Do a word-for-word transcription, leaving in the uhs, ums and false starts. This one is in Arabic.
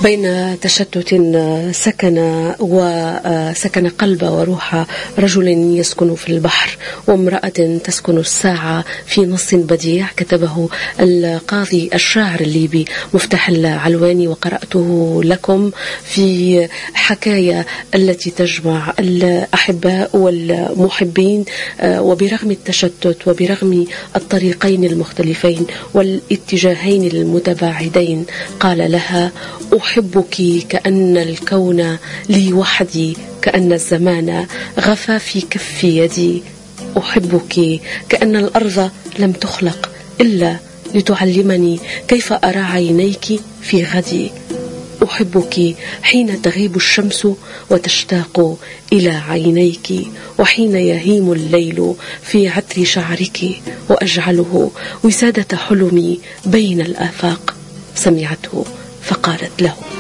بين تشتت سكن وسكن قلب وروح رجل يسكن في البحر وامرأة تسكن الساعة، في نص بديع كتبه القاضي الشاعر الليبي مفتح العلواني، وقرأته لكم في حكاية التي تجمع الأحباء والمحبين. وبرغم التشتت وبرغم الطريقين المختلفين والاتجاهين المتباعدين قال لها: أحبك كأن الكون لي وحدي، كأن الزمان غفى في كف يدي. أحبك كأن الأرض لم تخلق إلا لتعلمني كيف أرى عينيك في غدي. أحبك حين تغيب الشمس وتشتاق إلى عينيك، وحين يهيم الليل في عطر شعرك وأجعله وسادة حلمي بين الآفاق. سمعته فقالت له: